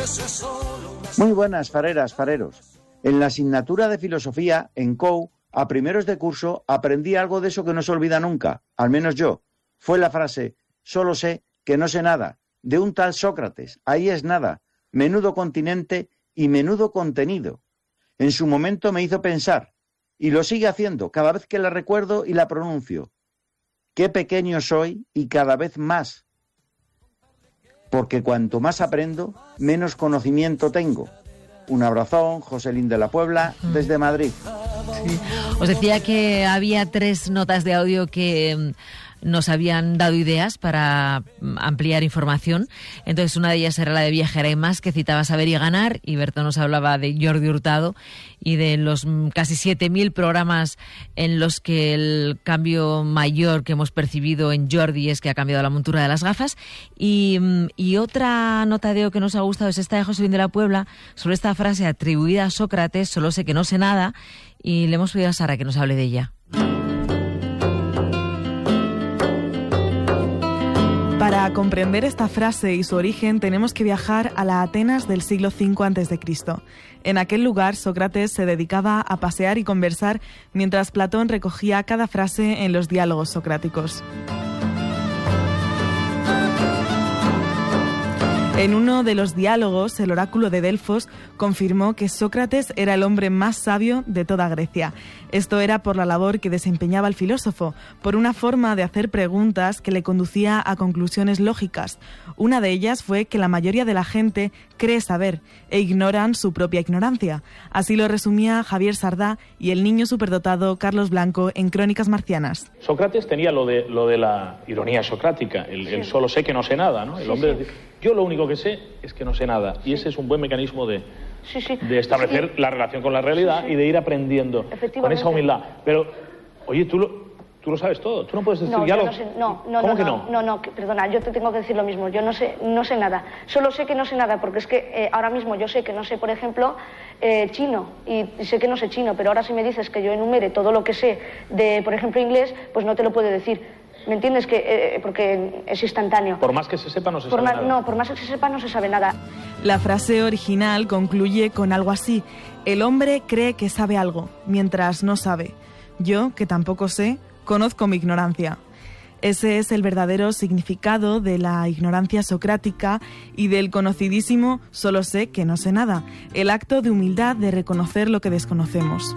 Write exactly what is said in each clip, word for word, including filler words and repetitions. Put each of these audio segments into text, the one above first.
Muy buenas, fareras, fareros. En la asignatura de filosofía, en C O U, a primeros de curso, aprendí algo de eso que no se olvida nunca, al menos yo. Fue la frase, solo sé que no sé nada, de un tal Sócrates. Ahí es nada, menudo continente y menudo contenido. En su momento me hizo pensar, y lo sigue haciendo cada vez que la recuerdo y la pronuncio. Qué pequeño soy y cada vez más. Porque cuanto más aprendo, menos conocimiento tengo. Un abrazón, Joselín de la Puebla, desde Madrid. Sí. Os decía que había tres notas de audio que nos habían dado ideas para ampliar información. Entonces, una de ellas era la de Viajera y Más, que citaba Saber y Ganar, y Berto nos hablaba de Jordi Hurtado y de los casi siete mil programas en los que el cambio mayor que hemos percibido en Jordi es que ha cambiado la montura de las gafas. Y, y otra nota de audio que nos ha gustado es esta de Joselín de la Puebla, sobre esta frase atribuida a Sócrates, solo sé que no sé nada, y le hemos pedido a Sara que nos hable de ella. Para comprender esta frase y su origen tenemos que viajar a la Atenas del siglo cinco antes de Cristo. En aquel lugar, Sócrates se dedicaba a pasear y conversar mientras Platón recogía cada frase en los diálogos socráticos. En uno de los diálogos, el oráculo de Delfos confirmó que Sócrates era el hombre más sabio de toda Grecia. Esto era por la labor que desempeñaba el filósofo, por una forma de hacer preguntas que le conducía a conclusiones lógicas. Una de ellas fue que la mayoría de la gente cree saber e ignoran su propia ignorancia. Así lo resumía Javier Sardá y el niño superdotado Carlos Blanco en Crónicas Marcianas. Sócrates tenía lo de, lo de la ironía socrática, el, sí. el solo sé que no sé nada, ¿no? El sí, hombre... Sí. Yo lo único que sé es que no sé nada, y ese es un buen mecanismo de, sí, sí. de establecer sí. la relación con la realidad sí, sí. y de ir aprendiendo con esa humildad. Pero, oye, tú lo, tú lo sabes todo, tú no puedes decir no, ya yo lo... no sé, no, no, ¿Cómo no, que no, no? No, no, que, perdona, yo te tengo que decir lo mismo, yo no sé, no sé nada, solo sé que no sé nada, porque es que eh, ahora mismo yo sé que no sé, por ejemplo, eh, chino, y, y sé que no sé chino, pero ahora si me dices que yo enumere todo lo que sé de, por ejemplo, inglés, pues no te lo puedo decir. ¿Me entiendes? Que, eh, porque es instantáneo. Por más que se sepa, no se por sabe ma- nada. No, por más que se sepa, no se sabe nada. La frase original concluye con algo así. El hombre cree que sabe algo, mientras no sabe. Yo, que tampoco sé, conozco mi ignorancia. Ese es el verdadero significado de la ignorancia socrática y del conocidísimo solo sé que no sé nada. El acto de humildad de reconocer lo que desconocemos.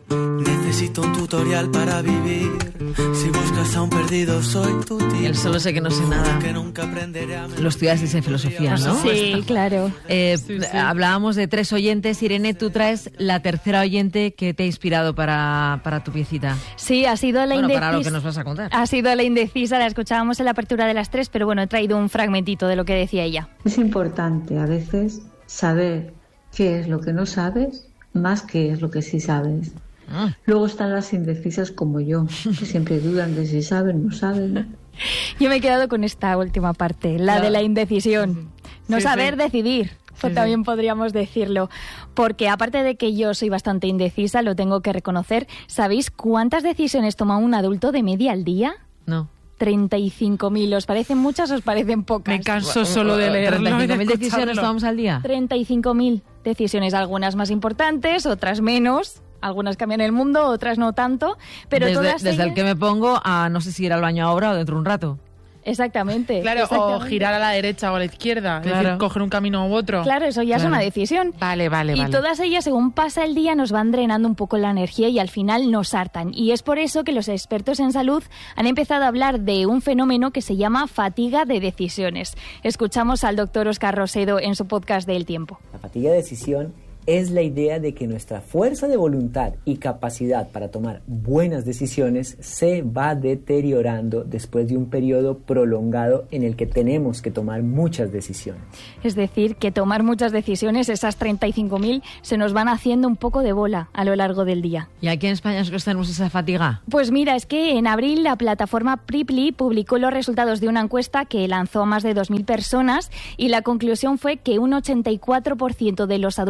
Necesito un tutorial para vivir. Si buscas a un perdido, soy tu tío. El solo sé que no sé nada. Que nunca aprenderé a... Lo estudiasteis en filosofía, ¿no? Sí, claro. Eh, sí, sí. Hablábamos de tres oyentes. Irene, tú traes la tercera oyente que te ha inspirado para, para tu piecita. Sí, ha sido la bueno, indecisa. para lo que nos vas a contar. Ha sido la indecisa, la escuchábamos en la apertura de las tres, pero bueno, he traído un fragmentito de lo que decía ella. Es importante a veces saber qué es lo que no sabes, más qué es lo que sí sabes. Ah. Luego están las indecisas como yo, que siempre dudan de si saben o no saben. Yo me he quedado con esta última parte, la claro. de la indecisión. No sí, saber sí. decidir, sí, también sí. podríamos decirlo. Porque aparte de que yo soy bastante indecisa, lo tengo que reconocer, ¿sabéis cuántas decisiones toma un adulto de media al día? No. treinta y cinco mil. ¿Os parecen muchas o os parecen pocas? Me canso solo de leerlo. ¿treinta y cinco mil decisiones tomamos al día? treinta y cinco mil decisiones, algunas más importantes, otras menos. Algunas cambian el mundo, otras no tanto, pero desde, todas Desde ellas... el que me pongo a no sé si ir al baño ahora o dentro de un rato. Exactamente. Claro, exactamente. o girar a la derecha o a la izquierda, claro. Es decir, coger un camino u otro. Claro, eso ya claro. es una decisión. Vale, vale, y vale. Y todas ellas, según pasa el día, nos van drenando un poco la energía y al final nos hartan. Y es por eso que los expertos en salud han empezado a hablar de un fenómeno que se llama fatiga de decisiones. Escuchamos al doctor Óscar Rosedo en su podcast de El Tiempo. La fatiga de decisión es la idea de que nuestra fuerza de voluntad y capacidad para tomar buenas decisiones se va deteriorando después de un periodo prolongado en el que tenemos que tomar muchas decisiones. Es decir, que tomar muchas decisiones, esas treinta y cinco mil, se nos van haciendo un poco de bola a lo largo del día. ¿Y aquí en España nosotros tenemos esa fatiga? Pues mira, es que en abril la plataforma Priply publicó los resultados de una encuesta que lanzó a más de dos mil personas y la conclusión fue que un ochenta y cuatro por ciento de los adultos encuestados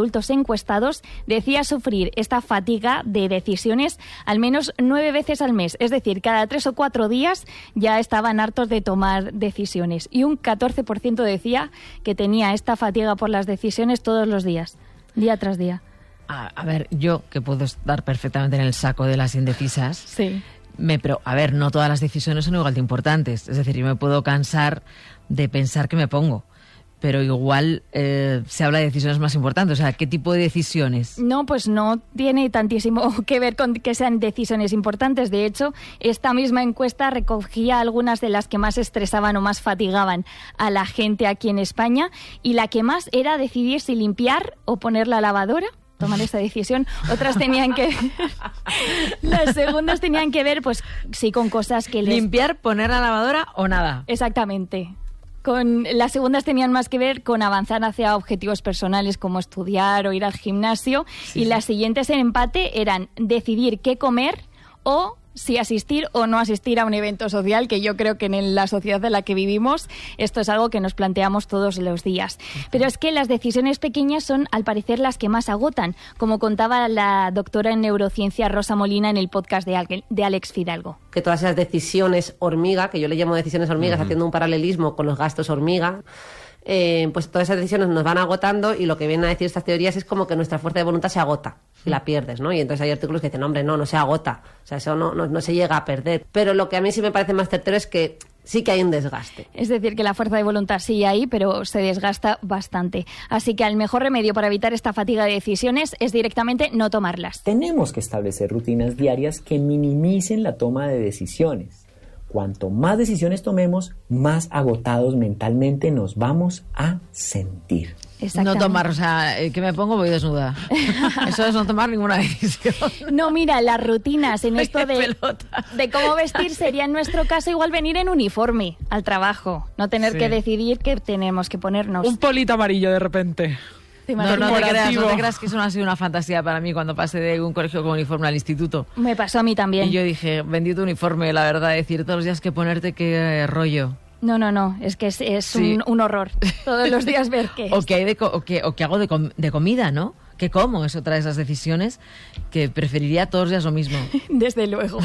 encuestados decía sufrir esta fatiga de decisiones al menos nueve veces al mes. Es decir, cada tres o cuatro días ya estaban hartos de tomar decisiones. Y un catorce por ciento decía que tenía esta fatiga por las decisiones todos los días, día tras día. A, a ver, yo que puedo estar perfectamente en el saco de las indecisas... Sí. Me, pero, a ver, no todas las decisiones son igual de importantes. Es decir, yo me puedo cansar de pensar que me pongo, pero igual eh, se habla de decisiones más importantes. O sea, ¿qué tipo de decisiones? No, pues no tiene tantísimo que ver con que sean decisiones importantes. De hecho, esta misma encuesta recogía algunas de las que más estresaban o más fatigaban a la gente aquí en España, y la que más era decidir si limpiar o poner la lavadora. Tomar esta decisión. Otras tenían que... Las segundas tenían que ver, pues, sí, con cosas que les... Limpiar, poner la lavadora o nada. Exactamente. Con... Las segundas tenían más que ver con avanzar hacia objetivos personales como estudiar o ir al gimnasio. Sí, y sí. Las siguientes en empate eran decidir qué comer o si asistir o no asistir a un evento social, que yo creo que en la sociedad en la que vivimos esto es algo que nos planteamos todos los días. Pero es que las decisiones pequeñas son, al parecer, las que más agotan, como contaba la doctora en neurociencia Rosa Molina en el podcast de, de Alex Fidalgo. Que todas esas decisiones hormiga, que yo le llamo decisiones hormigas, uh-huh. haciendo un paralelismo con los gastos hormiga, Eh, pues todas esas decisiones nos van agotando, y lo que vienen a decir estas teorías es como que nuestra fuerza de voluntad se agota y la pierdes, ¿no? Y entonces hay artículos que dicen, hombre, no, no se agota, o sea, eso no, no, no se llega a perder. Pero lo que a mí sí me parece más certero es que sí que hay un desgaste. Es decir, que la fuerza de voluntad sigue ahí, pero se desgasta bastante. Así que el mejor remedio para evitar esta fatiga de decisiones es directamente no tomarlas. Tenemos que establecer rutinas diarias que minimicen la toma de decisiones. Cuanto más decisiones tomemos, más agotados mentalmente nos vamos a sentir. No tomar, o sea, que me pongo voy desnuda. Eso es no tomar ninguna decisión. No, mira, las rutinas en esto de, de cómo vestir sería en nuestro caso igual venir en uniforme al trabajo, no tener sí. que decidir qué tenemos que ponernos. Un polito amarillo de repente. No, no te, creas, no te creas que eso no ha sido una fantasía para mí cuando pasé de un colegio con uniforme al instituto. Me pasó a mí también. Y yo dije, bendito uniforme, la verdad, decir todos los días que ponerte qué rollo. No, no, no, es que es, es sí. un, un horror. Todos los días ver qué o, que hay de co- o, que, o que hago de, com- de comida, ¿no? ¿Qué como? Es otra de esas decisiones que preferiría todos los días lo mismo. Desde luego.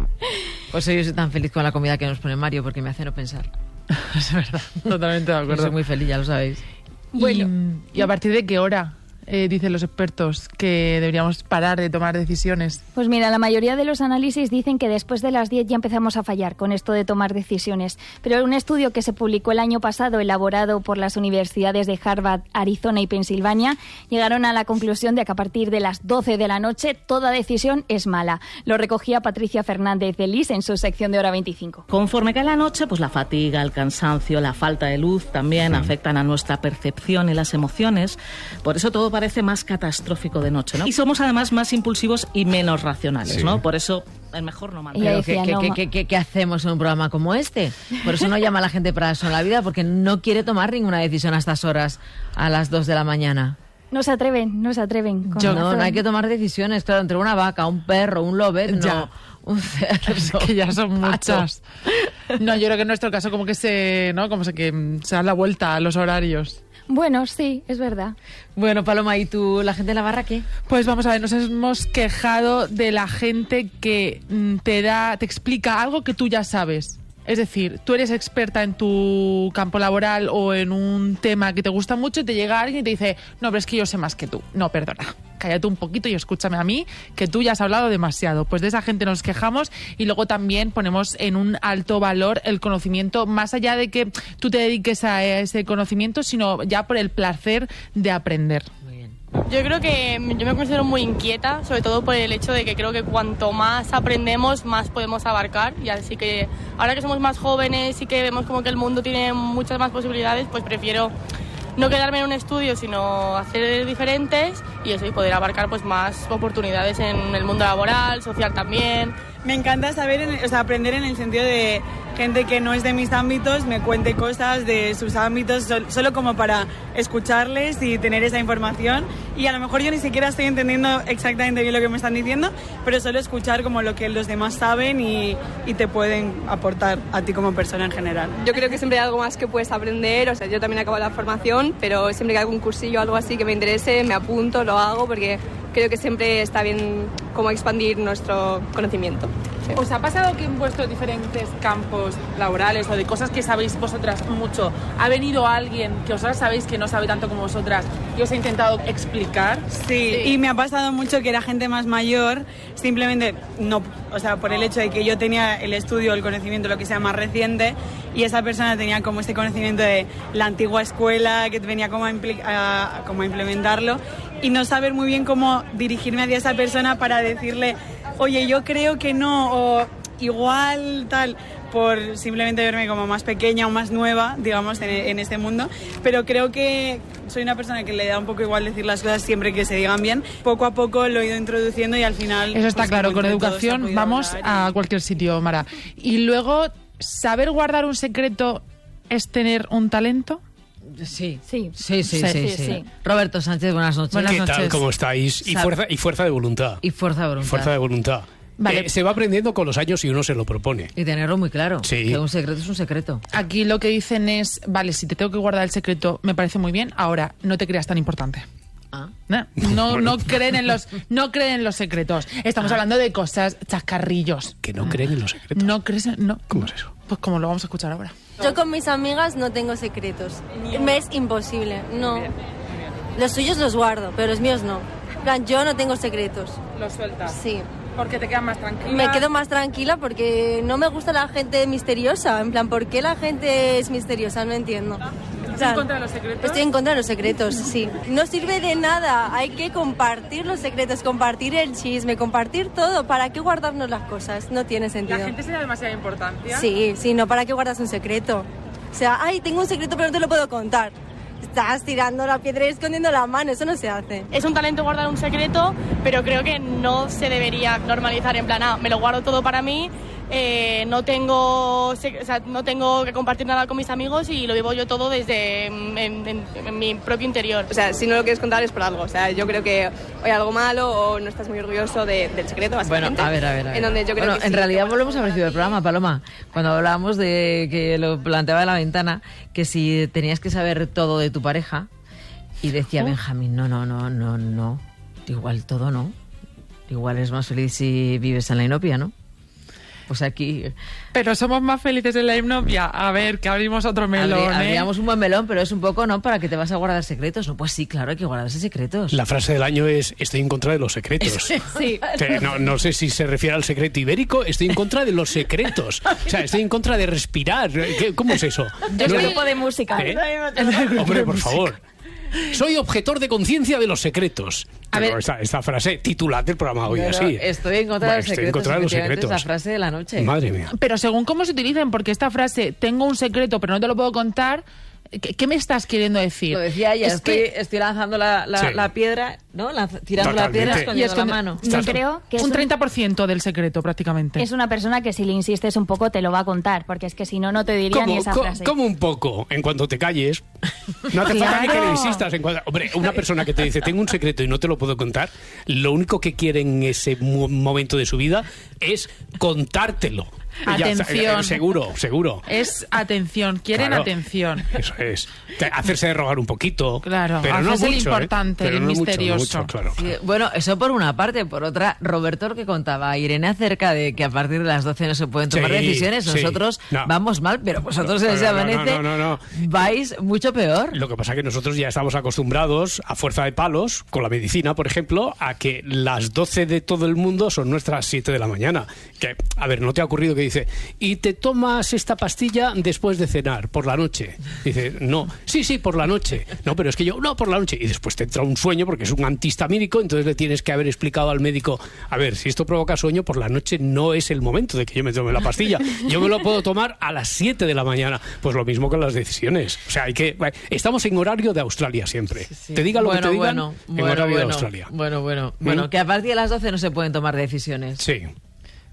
Pues yo soy tan feliz con la comida que nos pone Mario, porque me hace no pensar. Es verdad, totalmente de acuerdo. Yo soy muy feliz, ya lo sabéis. Bueno. ¿Y, ¿Y a partir de qué hora eh, dicen los expertos que deberíamos parar de tomar decisiones? Pues mira, la mayoría de los análisis dicen que después de las diez ya empezamos a fallar con esto de tomar decisiones. Pero un estudio que se publicó el año pasado, elaborado por las universidades de Harvard, Arizona y Pensilvania, llegaron a la conclusión de que a partir de las doce de la noche toda decisión es mala. Lo recogía Patricia Fernández de Lis en su sección de Hora veinticinco. Conforme cae la noche, pues la fatiga, el cansancio, la falta de luz también sí. afectan a nuestra percepción y las emociones. Por eso todo parece más catastrófico de noche, ¿no? Y somos además más impulsivos y menos racionales, sí. ¿no? Por eso es mejor no mantener. Pero ¿qué, qué, qué, qué, ¿qué hacemos en un programa como este? Por eso no llama a la gente para eso en la vida, porque no quiere tomar ninguna decisión a estas horas, a las dos de la mañana. No se atreven, no se atreven. Yo, no, no hay que tomar decisiones, claro, entre una vaca, un perro, un lobet, no. Ya. Un cerdo, es que ya son muchas. No, yo creo que en nuestro caso como que se, ¿no? Como se que se da la vuelta a los horarios. Bueno, sí, es verdad. Bueno, Paloma, ¿y tú, la gente de la barra qué? Pues vamos a ver, nos hemos quejado de la gente que te da, te explica algo que tú ya sabes. Es decir, tú eres experta en tu campo laboral o en un tema que te gusta mucho y te llega alguien y te dice, no, pero es que yo sé más que tú. No, perdona, cállate un poquito y escúchame a mí, que tú ya has hablado demasiado. Pues de esa gente nos quejamos y luego también ponemos en un alto valor el conocimiento, más allá de que tú te dediques a ese conocimiento, sino ya por el placer de aprender. Yo creo que yo me considero muy inquieta, sobre todo por el hecho de que creo que cuanto más aprendemos, más podemos abarcar. Y así que ahora que somos más jóvenes y que vemos como que el mundo tiene muchas más posibilidades, pues prefiero no quedarme en un estudio, sino hacer diferentes y eso, y poder abarcar pues más oportunidades en el mundo laboral, social también, Me encanta saber, en, o sea, aprender en el sentido de gente que no es de mis ámbitos me cuente cosas de sus ámbitos sol, solo como para escucharles y tener esa información, y a lo mejor yo ni siquiera estoy entendiendo exactamente bien lo que me están diciendo, pero solo escuchar como lo que los demás saben y, y te pueden aportar a ti como persona en general. Yo creo que siempre hay algo más que puedes aprender, o sea, yo también acabo la formación, pero siempre que hay algún cursillo o algo así que me interese, me apunto, lo hago, porque creo que siempre está bien como expandir nuestro conocimiento. Sí. ¿Os ha pasado que en vuestros diferentes campos laborales o de cosas que sabéis vosotras mucho, ha venido alguien que vosotras sabéis que no sabe tanto como vosotras y os ha intentado explicar? Sí, sí. Y me ha pasado mucho que era gente más mayor, simplemente no, o sea, por el hecho de que yo tenía el estudio, el conocimiento, lo que sea más reciente, y esa persona tenía como este conocimiento de la antigua escuela, que venía como a, impl- a, como a implementarlo, y no saber muy bien cómo dirigirme hacia esa persona para decirle, oye, yo creo que no, o igual tal, por simplemente verme como más pequeña o más nueva, digamos, en, en este mundo. Pero creo que soy una persona que le da un poco igual decir las cosas siempre que se digan bien. Poco a poco lo he ido introduciendo y al final... Eso está pues, claro, con educación vamos a cualquier sitio, Mara. Y luego, ¿saber guardar un secreto es tener un talento? Sí. Sí. Sí, sí, sí, Sí, sí, sí, sí. Roberto Sánchez, buenas noches. ¿Qué tal? ¿Cómo estáis? Y Sab- fuerza, y fuerza de voluntad. Y fuerza de voluntad. Fuerza de voluntad. Vale. Eh, se va aprendiendo con los años y uno se lo propone. Y tenerlo muy claro. Sí. Que un secreto es un secreto. Aquí lo que dicen es, vale, si te tengo que guardar el secreto, me parece muy bien, ahora no te creas tan importante. Ah. No, no, no creen en los, no creen en los secretos. Estamos Ah. hablando de cosas, chascarrillos. Que no creen en los secretos. No crees, en- no. ¿Cómo es eso? Pues como lo vamos a escuchar ahora. Yo con mis amigas no tengo secretos. Me es imposible, no. Los suyos los guardo, pero los míos no. En plan, yo no tengo secretos. Los sueltas. Sí. Porque te quedas más tranquila. Me quedo más tranquila porque no me gusta la gente misteriosa. En plan, ¿por qué la gente es misteriosa? No entiendo. ¿Estás en contra de los secretos? Estoy en contra de los secretos, sí. No sirve de nada. Hay que compartir los secretos, compartir el chisme, compartir todo. ¿Para qué guardarnos las cosas? No tiene sentido. La gente se da demasiada importancia. Sí, sí, no, ¿para qué guardas un secreto? O sea, ay, tengo un secreto pero no te lo puedo contar. Estás tirando la piedra y escondiendo la mano, eso no se hace. Es un talento guardar un secreto, pero creo que no se debería normalizar en plan, ah, me lo guardo todo para mí, eh, no tengo, o sea, no tengo que compartir nada con mis amigos y lo vivo yo todo desde en, en, en mi propio interior. O sea, si no lo quieres contar es por algo. O sea, yo creo que o hay algo malo o no estás muy orgulloso de, del secreto, Bueno, básicamente. a ver, a ver. A ver. En donde yo creo Bueno, que en sí, realidad que volvemos al principio del programa, Paloma, cuando hablábamos de que lo planteaba en la ventana, que si tenías que saber todo de tu pareja, y decía Oh. Benjamín, no, no, no, no, no, igual todo no. Igual es más feliz si vives en la inopia, ¿no? Pues aquí... Pero somos más felices en la hipnopia. A ver, que abrimos otro melón, abri- ¿eh? abríamos un buen melón, pero es un poco, ¿no? ¿Para que te vas a guardar secretos? No, pues sí, claro, hay que guardarse secretos. La frase del año es: estoy en contra de los secretos. Sí. Que no, no sé si se refiere al secreto ibérico. Estoy en contra de los secretos. O sea, estoy en contra de respirar. ¿Qué- ¿Cómo es eso? Yo No, soy no. grupo de música. ¿Eh? Hombre, por favor. Soy objetor de conciencia de los secretos. A Pero ver. esta, esta frase titular del programa hoy, Pero así. estoy en contra Bueno, de los estoy secretos. en contra de los efectivamente, secretos. Es la frase de la noche. Madre mía. Pero según cómo se utilicen, porque esta frase, tengo un secreto pero no te lo puedo contar, ¿qué, qué me estás queriendo decir? Lo decía ella, Es estoy, que- estoy lanzando la, la, Sí. la piedra, ¿no? Lanz- tirando la piedra, Totalmente. escondiendo la esconde- mano. Yo creo que es un un- treinta por ciento del secreto, prácticamente. Es una persona que si le insistes un poco te lo va a contar, porque es que si no, no te diría ni ¿Cómo, esa co- frase. cómo un poco? En cuanto te calles. No hace falta ni que Claro. le insistas. En cuanto- hombre, una persona que te dice, tengo un secreto y no te lo puedo contar, lo único que quiere en ese mo- momento de su vida es contártelo. Y ya está, Atención. eh, seguro, seguro. Es atención, quieren Claro. atención. Eso es. Que hacerse de rogar un poquito. Claro, pero no hacerse el mucho, ¿eh? importante, Pero el no mucho, no misterioso. mucho, claro. Sí, bueno, eso por una parte. Por otra, Roberto, lo que contaba a Irene acerca de que a partir de las doce no se pueden tomar Sí, decisiones. sí. Nosotros No. vamos mal, pero vosotros No, en no, ese no, no, amanece no, no, no. vais mucho peor. Lo que pasa es que nosotros ya estamos acostumbrados, a fuerza de palos, con la medicina, por ejemplo, a que las doce de todo el mundo son nuestras siete de la mañana. Que, a ver, ¿no te ha ocurrido que dice, y te tomas esta pastilla después de cenar, por la noche? Dice, no, sí, sí, por la noche. No, pero es que yo, no, por la noche. Y después te entra un sueño porque es un antihistamínico, entonces le tienes que haber explicado al médico, a ver, si esto provoca sueño, por la noche no es el momento de que yo me tome la pastilla. Yo me lo puedo tomar a las siete de la mañana. Pues lo mismo con las decisiones. O sea, hay que... Estamos en horario de Australia siempre. Te diga lo bueno, que te digan, bueno, en bueno, horario bueno, de Australia. Bueno, bueno, ¿Mm? bueno, que a partir de las doce no se pueden tomar decisiones. Sí.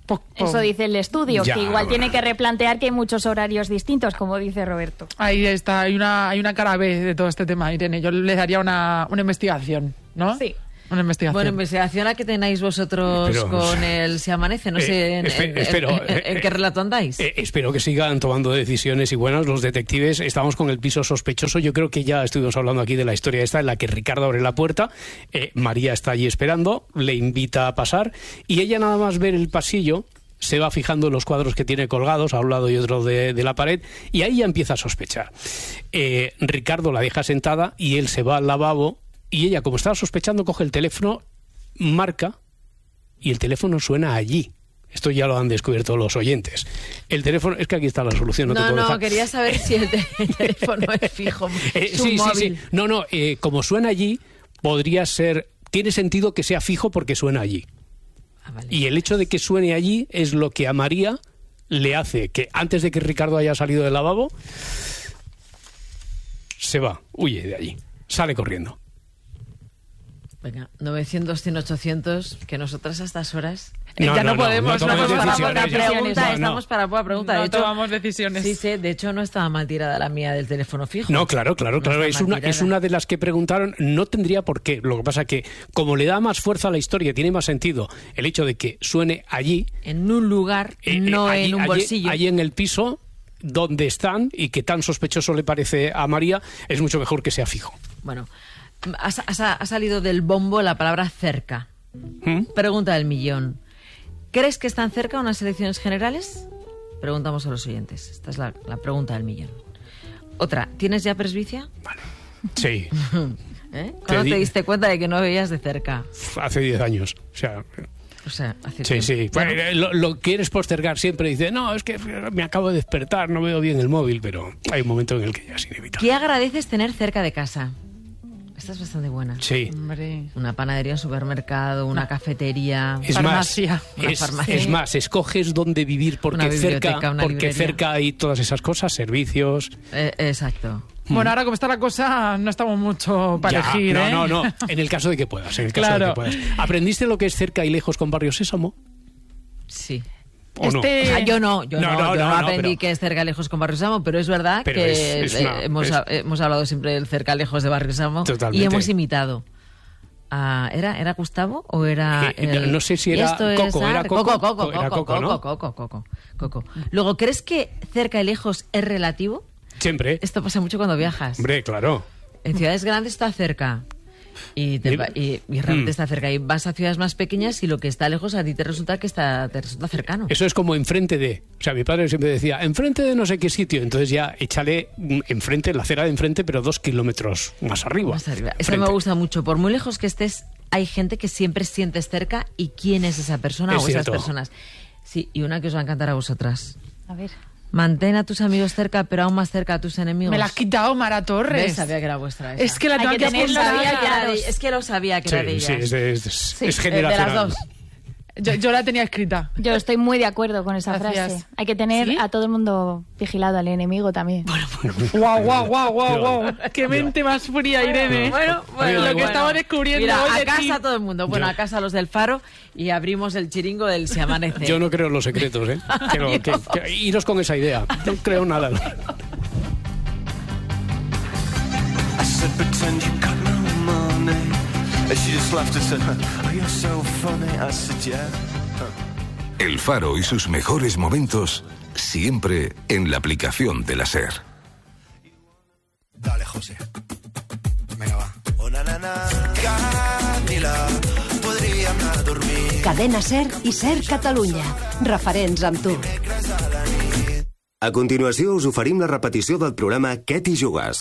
Eso dice el estudio, Ya, que igual bueno. tiene que replantear que hay muchos horarios distintos, como dice Roberto. Ahí está, hay una, hay una cara B de todo este tema, Irene. Yo le daría una, una investigación, ¿no? Sí. Una investigación. Bueno, investigación la que tenéis vosotros Pero, con el Se Amanece. No eh, sé en, espe- en- espero, en- en- eh, en qué relato andáis. Eh, espero que sigan tomando decisiones y buenas los detectives. Estamos con el piso sospechoso. Yo creo que ya estuvimos hablando aquí de la historia esta en la que Ricardo abre la puerta, eh, María está allí esperando, le invita a pasar y ella nada más ver el pasillo se va fijando en los cuadros que tiene colgados a un lado y otro de, de la pared y ahí ya empieza a sospechar. Eh, Ricardo la deja sentada y él se va al lavabo y ella, como estaba sospechando, coge el teléfono, marca y el teléfono suena allí. Esto ya lo han descubierto los oyentes. El teléfono, es que aquí está la solución. No, te No, puedo no, dejar. quería saber si el, te- el teléfono es fijo. Eh, es un sí, sí, móvil. sí. No, no, eh, como suena allí, podría ser... Tiene sentido que sea fijo porque suena allí. Y el hecho de que suene allí es lo que a María le hace que antes de que Ricardo haya salido del lavabo, se va, huye de allí, sale corriendo. Venga, novecientos, cien, ochocientos, que nosotras a estas horas No, ya no, no, no, podemos, no no tomemos estamos para decisiones poca ya. pregunta, No, no. estamos para poca pregunta. No de hecho, tomamos decisiones. Sí, sí, de hecho no estaba mal tirada la mía del teléfono fijo. No, claro, claro, No claro. está Es mal una, tirada. es una de las que preguntaron, no tendría por qué. Lo que pasa que, como le da más fuerza a la historia, tiene más sentido el hecho de que suene allí. En un lugar, eh, no eh, allí- en un allí- bolsillo. Allí en el piso donde están y que tan sospechoso le parece a María, es mucho mejor que sea fijo. Bueno, ha, ha- ha salido del bombo la palabra cerca. ¿Mm? Pregunta del millón. ¿Crees que están cerca unas elecciones generales? Preguntamos a los oyentes. Esta es la, la pregunta del millón. Otra, ¿tienes ya presbicia? Sí, ¿Eh? ¿Cuándo di- te diste cuenta de que no veías de cerca? hace diez años. O sea, O sea, hace sí, tiempo. sí. Bueno, Pues, eh, lo, lo quieres postergar siempre. Dice, no, es que me acabo de despertar, no veo bien el móvil, pero hay un momento en el que ya es inevitable. ¿qué agradeces tener cerca de casa? Esta es bastante buena. Sí. Hombre. Una panadería, un supermercado, una cafetería, Es Farmacia. más, Una es, farmacia. es más, escoges dónde vivir porque Una biblioteca, cerca, una porque librería. cerca hay todas esas cosas, servicios. Eh, exacto. Bueno, ahora como está la cosa, no estamos mucho para Ya, elegir, no, ¿eh? no, no. En el caso de que puedas, en el caso Claro. de que puedas. ¿Aprendiste lo que es cerca y lejos con Barrio Sésamo? Sí. ¿O no? Este- Ah, yo no, yo no, No, no, yo no, no, no, aprendí pero- que es cerca lejos con Barrio Sésamo, pero es verdad Pero que es- es una- eh, hemos, es- ha- hemos hablado siempre del cerca lejos de Barrio Sésamo Totalmente. y hemos imitado. a- ¿era, ¿Era Gustavo o era...? Eh, el- no sé si y era esto es Coco, era arte? Coco, Coco, Coco, era Coco, Coco, ¿no? Coco, Coco, Coco, Coco. Luego, ¿crees que cerca y lejos es relativo? Siempre. Esto pasa mucho cuando viajas. Hombre, claro. En ciudades grandes está cerca. Y, te Y- va- y- y realmente Mm. está cerca. Y vas a ciudades más pequeñas y lo que está lejos a ti te resulta que está, te resulta cercano. Eso es como enfrente de. O sea, mi padre siempre decía, enfrente de no sé qué sitio. Entonces ya échale mm, enfrente, la acera de enfrente, pero dos kilómetros más arriba. Más arriba. Eso Frente. me gusta mucho. Por muy lejos que estés, hay gente que siempre sientes cerca. ¿Y quién es esa persona Es o esas cierto. personas? Sí, y una que os va a encantar a vosotras. A ver. Mantén a tus amigos cerca, pero aún más cerca a tus enemigos. Me la has quitado, Mara Torres. ¿Ves? Sabía que era vuestra esa. Es que la Hay tengo que tener- apuntar. sabía que era de- Es que lo sabía que era de Sí, ellas. sí, es, de- es- Sí, es eh, de generacional. las dos. Yo, yo la tenía escrita. Yo estoy muy de acuerdo con esa Gracias. frase. Hay que tener ¿Sí? a todo el mundo vigilado, al enemigo también. Guau, guau, guau, guau, guau. Qué mente más fría, Irene. Bueno, bueno, Lo que bueno. estamos descubriendo Mira, hoy a de casa ti. todo el mundo. Bueno, Yo- a casa los del Faro y abrimos el chiringo del Se Amanece. Yo no creo en los secretos, ¿eh? Que no, que- que- iros con esa idea. No creo nada. I said, pretend you got no money. And she just laughed and said, oh, you're so funny. I said, yeah. El Faro y sus mejores momentos siempre en la aplicación de la SER. Dale, José. Venga, va. Oh, na, na, na. Camila, podria anar a dormir. Cadena SER i SER Catalunya. Referents amb tu. A continuació us oferim la repetició del programa Què t'hi jugues?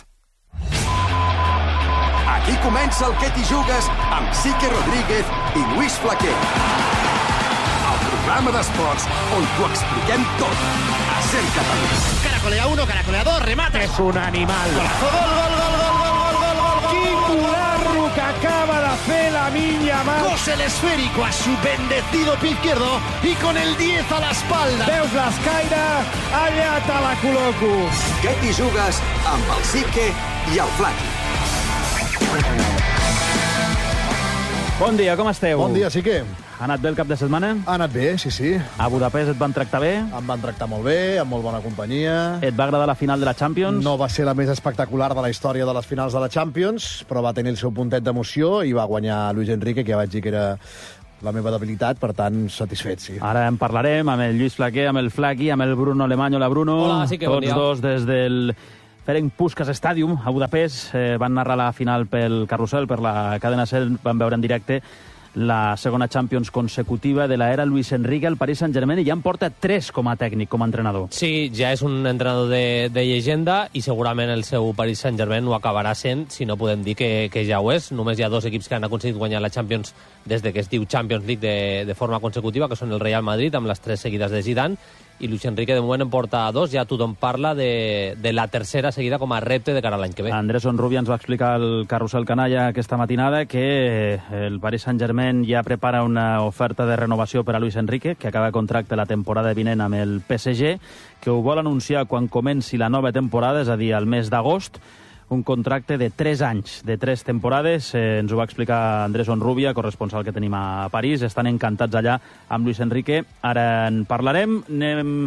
Aquí comença el Què t'hi jugues amb Sique Rodríguez i Luis Flaquer. El programa d'esports on t'ho expliquem tot. A SER Catalunya. Caracolea uno, caracolea dos, remate. Es un animal. Golazo, gol, gol, gol, gol, gol, gol, gol, gol, gol. Quin cularro que acaba de fer la Minya Mar. Cose el esférico a su bendecido pie izquierdo y con el diez a la espalda. Veus l'escaire? Allà te la col·loco. Què t'hi jugues amb el Sique i el Flaqui. Bon dia, com esteu? Bon dia, sí que. Ha anat bé el cap de setmana? Ha anat bé, sí, sí. A Budapest et van tractar bé? Em van tractar molt bé, amb molt bona companyia. Et va agradar la final de la Champions? No va ser la més espectacular de la història de les finals de la Champions, però va tenir el seu puntet d'emoció i va guanyar Luis Enrique, que ja vaig dir que era la meva debilitat, per tant, satisfet, sí. Ara en parlarem amb el Lluís Flaquer, amb el Flaqui, amb el Bruno Alemany. Hola, Bruno. Hola, sí que bon dia. Tots dos des del Ferenc Puskás Stadium, a Budapest. Eh, van narrar la final pel Carrusel, per la cadena SER, van veure en directe la segona Champions consecutiva de l'era Luis Enrique al Paris Saint-Germain, i ja en porta tres com a tècnic, com a entrenador. Sí, ja és un entrenador de, de llegenda i segurament el seu Paris Saint-Germain ho acabarà sent, si no podem dir que, que ja ho és. Només hi ha dos equips que han aconseguit guanyar la Champions des de que es diu Champions League de, de forma consecutiva, que són el Real Madrid, amb les tres seguides de Zidane, i Luis Enrique de moment en porta dos. Ja tothom parla de, de la tercera seguida com a repte de cara a l'any que ve. Andrés Onrubia ens va explicar al Carrusel Canalla aquesta matinada que el Paris Saint-Germain ja prepara una oferta de renovació per a Luis Enrique, que acaba contracte la temporada vinent amb el P S G, que ho vol anunciar quan comenci la nova temporada, és a dir, al mes d'agost, un contracte de tres anys, de tres temporades. Eh, ens ho va explicar Andrés Onrubia, corresponsal que tenim a París. Estan encantats allà amb Luis Enrique. Ara en parlarem. N'hem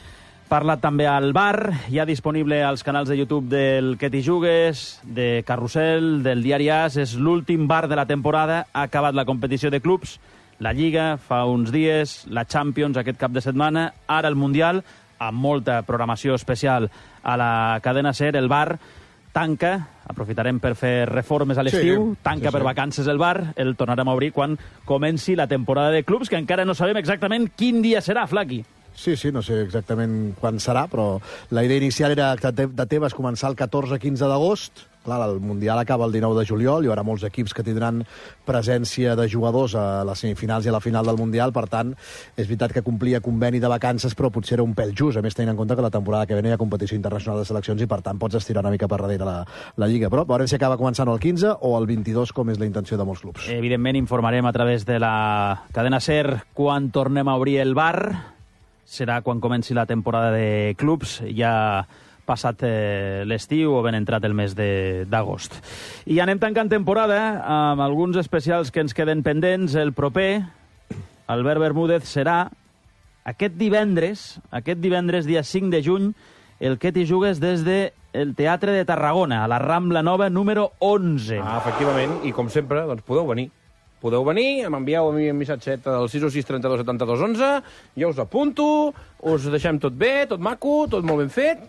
parlat també al bar, ja disponible als canals de YouTube del Que t'hi jugues, de Carrusel, del Diari As. És l'últim bar de la temporada. Ha acabat la competició de clubs, la Lliga fa uns dies, la Champions aquest cap de setmana, ara el Mundial, amb molta programació especial a la cadena SER. El bar tanca, aprofitarem per fer reformes a l'estiu, sí, tanca sí, sí. per vacances el bar, el tornarem a obrir quan comenci la temporada de clubs, que encara no sabem exactament quin dia serà, Flaqui. Sí, sí, no sé exactament quan serà, però la idea inicial era que de teves començar el catorze quinze d'agost. Clar, el Mundial acaba el dinou de juliol, hi haurà molts equips que tindran presència de jugadors a les semifinals i a la final del Mundial, per tant, és veritat que complia conveni de vacances, però potser era un pèl just, a més tenint en compte que la temporada que ve no hi ha competició internacional de seleccions i, per tant, pots estirar una mica per darrere la, la Lliga. Però veurem si acaba començant el quinze o el vint-i-dos, com és la intenció de molts clubs. Evidentment, informarem a través de la cadena SER quan tornem a obrir el bar. Serà quan comenci la temporada de clubs, ja passat eh, l'estiu o ben entrat el mes d'agost. I anem tancant temporada amb alguns especials que ens queden pendents. El proper, Albert Bermúdez, serà aquest divendres, aquest divendres, dia cinc de juny, el Que t'hi jugues des del Teatre de Tarragona, a la Rambla Nova número onze. Ah, efectivament, i com sempre, doncs podeu venir. Podeu venir, m'envieu a mi un missatget al sis o sis trenta-dos setanta-dos onze, jo us apunto, us deixem tot bé, tot maco, tot molt ben fet,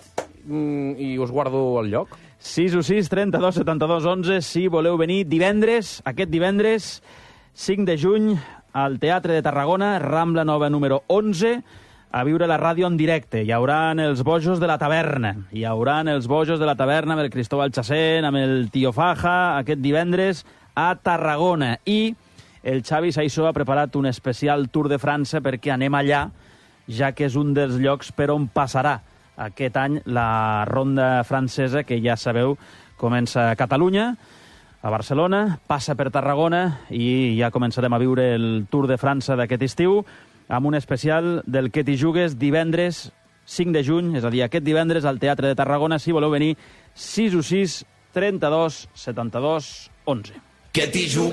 i us guardo el lloc. sis o sis trenta-dos setanta-dos onze, si voleu venir divendres, aquest divendres, cinc de juny, al Teatre de Tarragona, Rambla Nova número onze, a viure la ràdio en directe. Hi haurà els bojos de la taverna, hi haurà els bojos de la taverna amb el Cristóbal Chacén, amb el Tío Faja, aquest divendres, a Tarragona. I el Xavi Saissó ha preparat un especial Tour de França perquè anem allà, ja que és un dels llocs per on passarà aquest any la ronda francesa, que ja sabeu, comença a Catalunya, a Barcelona, passa per Tarragona i ja començarem a viure el Tour de França d'aquest estiu amb un especial del Que t'hi jugues divendres cinc de juny, és a dir, aquest divendres al Teatre de Tarragona. Si voleu venir, sis o sis trenta-dos setanta-dos onze. Que t'hi jugues.